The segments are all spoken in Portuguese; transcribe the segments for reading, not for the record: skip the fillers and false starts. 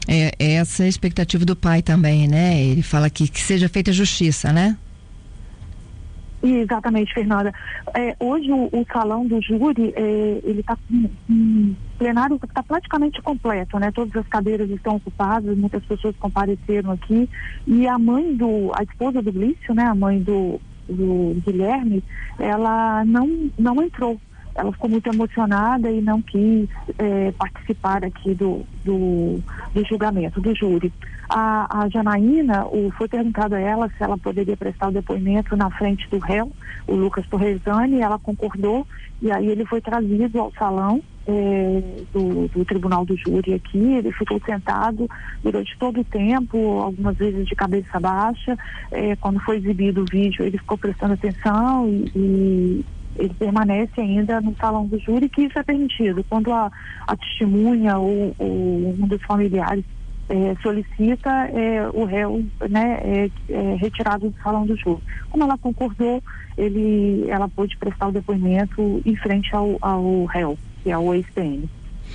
É essa a expectativa do pai também, né? Ele fala que seja feita justiça, né? Exatamente, Fernanda. Hoje o salão do júri, ele está com um plenário que está praticamente completo, né? Todas as cadeiras estão ocupadas, muitas pessoas compareceram aqui, e a esposa do Glício, né? A mãe do Guilherme, ela não entrou. Ela ficou muito emocionada e não quis participar aqui do julgamento, do júri. A Janaína, foi perguntado a ela se ela poderia prestar o depoimento na frente do réu, o Lucas Torresani, ela concordou, e aí ele foi trazido ao salão do tribunal do júri aqui. Ele ficou sentado durante todo o tempo, algumas vezes de cabeça baixa. Quando foi exibido o vídeo, ele ficou prestando atenção e ele permanece ainda no salão do júri, que isso é permitido. Quando a testemunha ou um dos familiares solicita, o réu, né, é retirado do salão do júri. Como ela concordou, ela pôde prestar o depoimento em frente ao réu, que é o ex-PM.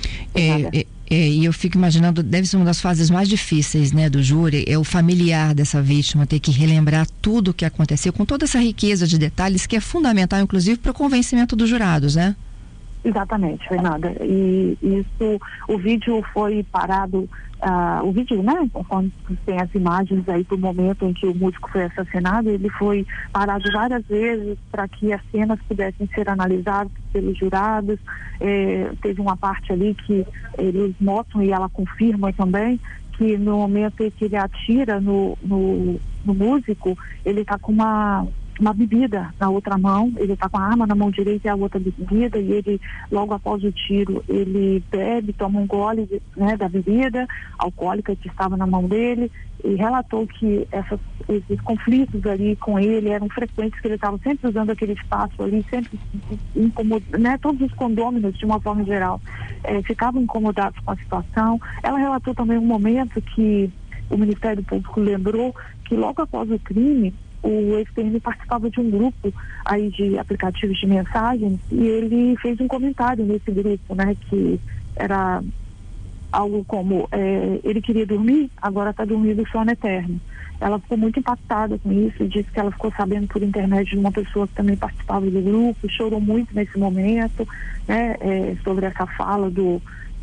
E eu fico imaginando, deve ser uma das fases mais difíceis, né, do júri, é o familiar dessa vítima ter que relembrar tudo o que aconteceu, com toda essa riqueza de detalhes que é fundamental, inclusive, para o convencimento dos jurados, né? Exatamente, Fernanda. E isso, o vídeo foi parado, o vídeo, né, quando tem as imagens aí do momento em que o músico foi assassinado, ele foi parado várias vezes para que as cenas pudessem ser analisadas pelos jurados. Teve uma parte ali que eles mostram, e ela confirma também, que no momento em que ele atira no músico, ele está com uma bebida na outra mão, ele está com a arma na mão direita e a outra bebida, e ele, logo após o tiro, ele bebe, toma um gole da bebida alcoólica que estava na mão dele, e relatou que esses conflitos ali com ele eram frequentes, que ele estava sempre usando aquele espaço ali, sempre incomodando, né? Todos os condôminos, de uma forma geral, ficavam incomodados com a situação. Ela relatou também um momento que o Ministério Público lembrou que logo após o crime, o ex-PM participava de um grupo aí de aplicativos de mensagens, e ele fez um comentário nesse grupo, né, que era algo como, ele queria dormir, agora está dormindo sono eterno. Ela ficou muito impactada com isso, disse que ela ficou sabendo por internet de uma pessoa que também participava do grupo, chorou muito nesse momento, né, sobre essa fala do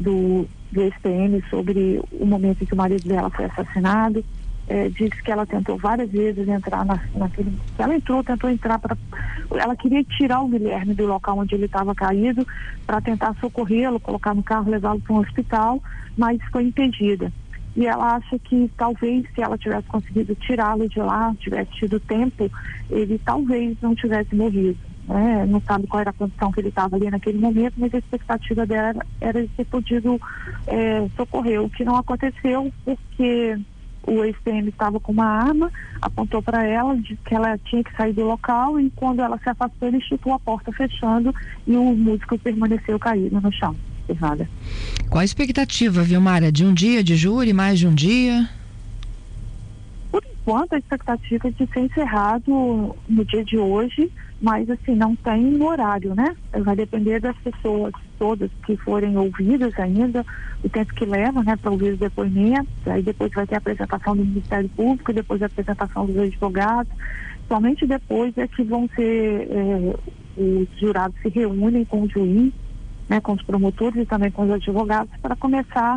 ex-PM, sobre o momento em que o marido dela foi assassinado. Disse que ela tentou várias vezes entrar naquele... Tentou entrar ela queria tirar o Guilherme do local onde ele estava caído para tentar socorrê-lo, colocar no carro, levá-lo para um hospital, mas foi impedida. E ela acha que talvez, se ela tivesse conseguido tirá-lo de lá, tivesse tido tempo, ele talvez não tivesse morrido. Não sabe qual era a condição que ele estava ali naquele momento, mas a expectativa dela era de ter podido socorrer, o que não aconteceu, porque o ex-PM estava com uma arma, apontou para ela, disse que ela tinha que sair do local, e quando ela se afastou, ele chutou a porta fechando e o músico permaneceu caído no chão. Nada. Qual a expectativa, Vilmara? De um dia de júri, mais de um dia? Por enquanto, a expectativa é de ser encerrado no dia de hoje, mas assim, não tem horário, né? Vai depender das pessoas todas que forem ouvidas ainda, o tempo que leva, né, para ouvir os depoimentos. Aí depois vai ter a apresentação do Ministério Público, depois a apresentação dos advogados. Somente depois é que vão ser, os jurados se reúnem com o juiz, né, com os promotores e também com os advogados, para começar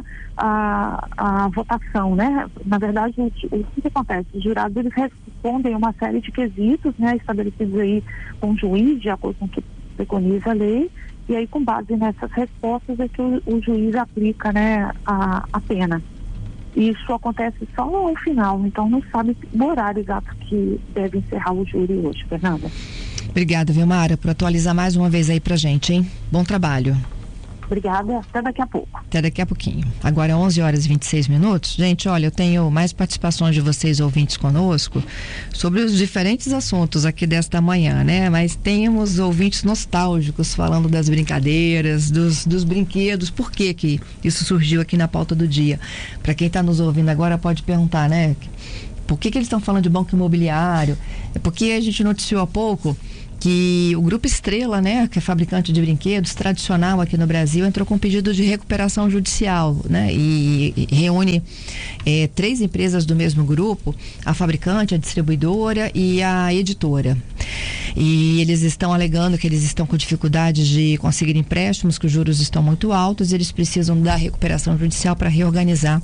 a votação, né? Na verdade, o que acontece? Os jurados, eles respondem uma série de quesitos, né, estabelecidos aí com o juiz, de acordo com o que preconiza a lei, e aí, com base nessas respostas, é que o juiz aplica, né, a pena. Isso acontece só ao final, então não sabe o horário exato que deve encerrar o júri hoje, Fernanda. Obrigada, Vilmara, por atualizar mais uma vez aí pra gente, hein? Bom trabalho. Obrigada, até daqui a pouco. Até daqui a pouquinho. Agora 11h26. Gente, olha, eu tenho mais participações de vocês ouvintes conosco sobre os diferentes assuntos aqui desta manhã, né? Mas temos ouvintes nostálgicos falando das brincadeiras, dos brinquedos. Por que isso surgiu aqui na pauta do dia? Para quem está nos ouvindo agora pode perguntar, né? Por que eles estão falando de banco imobiliário? É porque a gente noticiou há pouco que o Grupo Estrela, né, que é fabricante de brinquedos tradicional aqui no Brasil, entrou com um pedido de recuperação judicial, né, e reúne 3 empresas do mesmo grupo, a fabricante, a distribuidora e a editora. E eles estão alegando que eles estão com dificuldades de conseguir empréstimos, que os juros estão muito altos, e eles precisam da recuperação judicial para reorganizar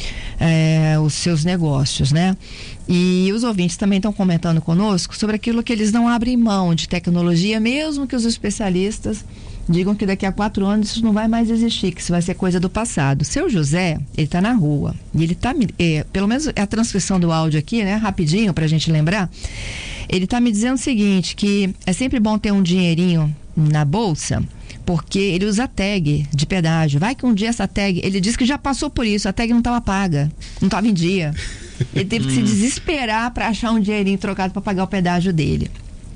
os seus negócios, né? E os ouvintes também estão comentando conosco sobre aquilo que eles não abrem mão de tecnologia, mesmo que os especialistas digam que daqui a 4 anos isso não vai mais existir, que isso vai ser coisa do passado. Seu José, ele está na rua e ele está, pelo menos é a transcrição do áudio aqui, né? Rapidinho para a gente lembrar. Ele está me dizendo o seguinte, que é sempre bom ter um dinheirinho na bolsa, porque ele usa tag de pedágio. Vai que um dia essa tag, ele disse que já passou por isso, a tag não estava paga, não estava em dia. Ele teve que se desesperar para achar um dinheirinho trocado para pagar o pedágio dele.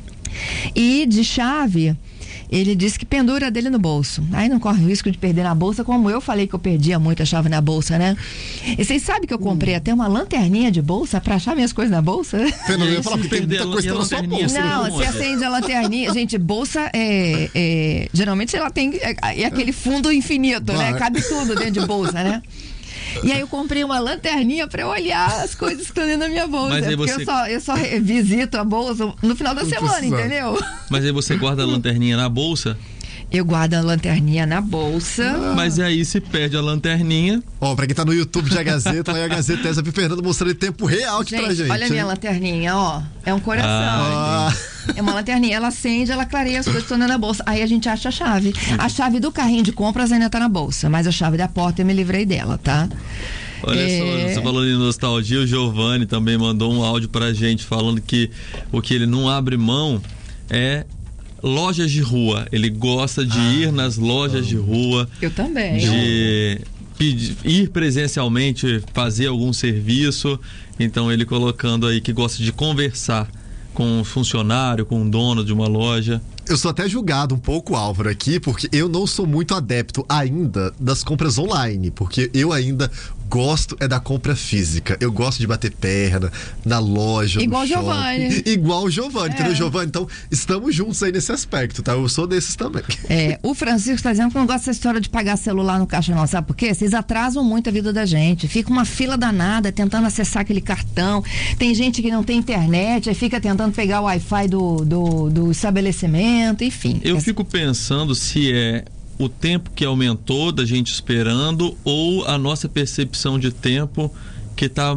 E de chave, ele disse que pendura dele no bolso. Aí não corre o risco de perder na bolsa, como eu falei que eu perdia muito a chave na bolsa, né? E vocês sabem que eu comprei até uma lanterninha de bolsa pra achar minhas coisas na bolsa? Eu não ia falar que tem muita coisa na sua bolsa. Não, você acende a lanterninha. Gente, bolsa geralmente ela tem aquele fundo infinito, né? Cabe tudo dentro de bolsa, né? E aí eu comprei uma lanterninha para olhar as coisas que estão dentro da minha bolsa. Mas aí porque eu só visito a bolsa no final da semana, entendeu? Mas aí você guarda a lanterninha na bolsa? Eu guardo a lanterninha na bolsa. Mas aí se perde a lanterninha. Pra quem tá no YouTube de A Gazeta, lá é a Gazeta Essa Fernando mostrando em tempo real aqui pra gente. Olha a minha lanterninha, é um coração. É uma lanterninha, ela acende, ela clareia as coisas que estão dentro da bolsa. Aí a gente acha a chave. A chave do carrinho de compras ainda tá na bolsa, mas a chave da porta eu me livrei dela, tá? Olha só, você falando em nostalgia, o Giovanni também mandou um áudio pra gente falando que o que ele não abre mão é lojas de rua. Ele gosta de ir nas lojas de rua. Eu também. De ir presencialmente, fazer algum serviço. Então ele colocando aí que gosta de conversar com um funcionário, com um dono de uma loja. Eu sou até julgado um pouco, Álvaro, aqui, porque eu não sou muito adepto ainda das compras online, porque eu ainda gosto da compra física. Eu gosto de bater perna na loja, igual no Giovanni. Igual o Giovanni, entendeu, Giovanni? Então, estamos juntos aí nesse aspecto, tá? Eu sou desses também. O Francisco está dizendo que não gosta dessa história de pagar celular no caixa não, sabe por quê? Vocês atrasam muito a vida da gente. Fica uma fila danada tentando acessar aquele cartão. Tem gente que não tem internet, aí fica tentando pegar o Wi-Fi do estabelecimento, enfim. Eu fico pensando se é o tempo que aumentou da gente esperando ou a nossa percepção de tempo que tá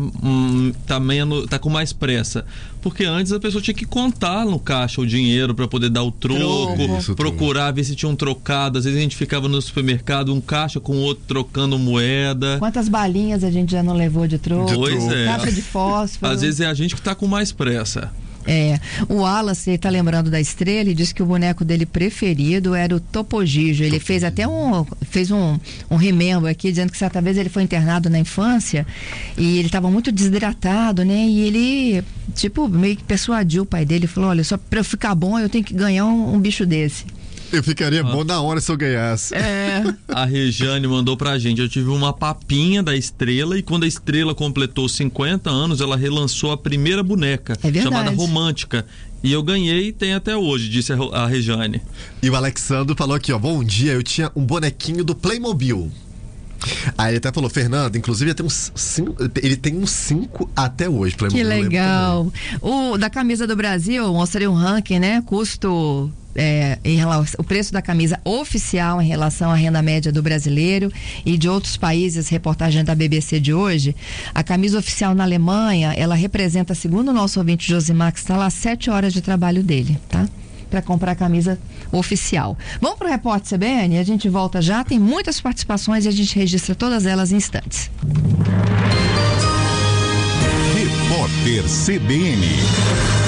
com mais pressa. Porque antes a pessoa tinha que contar no caixa o dinheiro para poder dar o troco, procurar ver se tinha um trocado. Às vezes a gente ficava no supermercado, um caixa com o outro trocando moeda. Quantas balinhas a gente já não levou de troco? Pois é. Caixa de fósforo. Às vezes é a gente que tá com mais pressa. O Wallace está lembrando da Estrela e disse que o boneco dele preferido era o Topogijo. Ele fez até um remember aqui, dizendo que certa vez ele foi internado na infância e ele estava muito desidratado, né? E ele, meio que persuadiu o pai dele, falou: olha, só para eu ficar bom eu tenho que ganhar um bicho desse. Eu ficaria bom na hora se eu ganhasse. A Rejane mandou pra gente: eu tive uma papinha da Estrela e quando a Estrela completou 50 anos, ela relançou a primeira boneca, chamada Romântica. E eu ganhei e tem até hoje, disse a Rejane. E o Alexandro falou aqui, bom dia, eu tinha um bonequinho do Playmobil. Aí ele até falou: Fernando, inclusive ele tem uns 5 até hoje. Que legal. O da camisa do Brasil, eu mostrei um ranking, né? Custo... em relação o preço da camisa oficial em relação à renda média do brasileiro e de outros países, reportagem da BBC de hoje. A camisa oficial na Alemanha, ela representa, segundo o nosso ouvinte Josimar, que está lá, 7 horas de trabalho dele, tá? Para comprar a camisa oficial. Vamos para o Repórter CBN, a gente volta já, tem muitas participações e a gente registra todas elas em instantes. Repórter CBN.